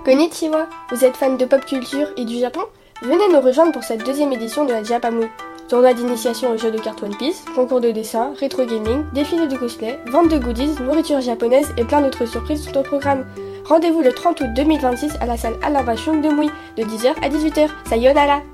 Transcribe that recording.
Konnichiwa, vous êtes fan de pop culture et du Japon? Venez nous rejoindre pour cette deuxième édition de la Japamui. Tournoi d'initiation au jeu de cartes One Piece, concours de dessin, rétro gaming, défilé de cosplay, vente de goodies, nourriture japonaise et plein d'autres surprises sont au programme. Rendez-vous le 30 août 2026 à la salle Alain Bachung de Mouy, de 10h à 18h. Sayonara!